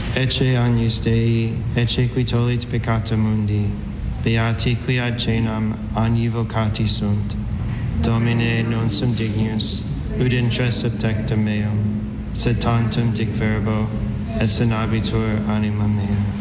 Ecce agnus Dei, ecce qui tollit peccata mundi, beati qui ad cenam agni vocati sunt. Domine non sum dignus, ut intres subtectum meum, sed tantum dic verbo, et sanabitur anima mea.